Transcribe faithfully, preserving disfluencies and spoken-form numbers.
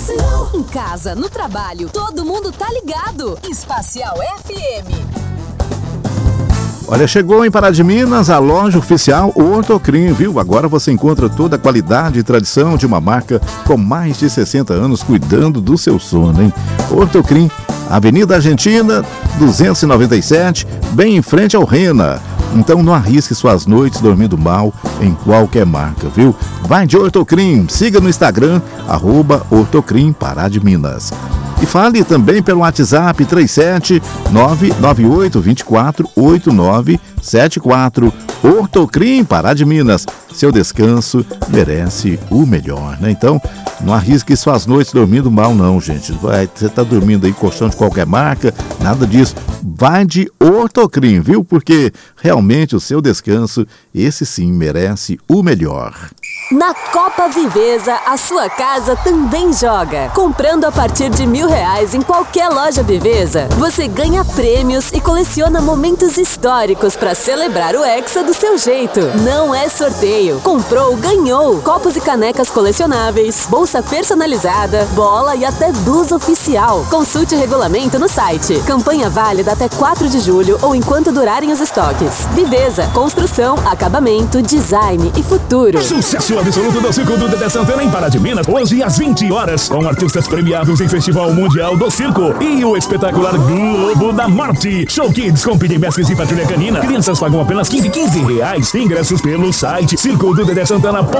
Em casa, no trabalho, todo mundo tá ligado. Espacial F M. Olha, chegou em Pará de Minas a loja oficial Ortocrim, viu? Agora você encontra toda a qualidade e tradição de uma marca com mais de sessenta anos cuidando do seu sono, hein? Ortocrim, Avenida Argentina, duzentos e noventa e sete, bem em frente ao Rena. Então não arrisque suas noites dormindo mal em qualquer marca, viu? Vai de Ortocrim, siga no Instagram, arroba Ortocrim Pará de Minas. E fale também pelo WhatsApp três sete nove nove oito dois quatro oito nove sete quatro. Ortocrim Pará de Minas. Seu descanso merece o melhor, né? Então, não arrisque suas noites dormindo mal, não, gente. Vai, você tá dormindo aí colchão de qualquer marca, nada disso. Vai de Ortocrim, viu? Porque realmente o seu descanso, esse sim, merece o melhor. Na Copa Viveza, a sua casa também joga. Comprando a partir de mil reais em qualquer loja Viveza, você ganha prêmios e coleciona momentos históricos para celebrar o Hexa do seu jeito. Não é sorteio. Comprou, ganhou. Copos e canecas colecionáveis, bolsa personalizada, bola e até blusa oficial. Consulte o regulamento no site. Campanha válida até quatro de julho ou enquanto durarem os estoques. Viveza, construção, acabamento, design e futuro. Sucesso absoluto do Circo do Dedé Santana em Pará de Minas, hoje às vinte horas, com artistas premiados em Festival Mundial do Circo e o espetacular Globo da Morte. Show Kids com Pini Mestres e Patrulha Canina. Crianças pagam apenas quinze reais. Ingressos pelo site circo do dedé santana ponto com.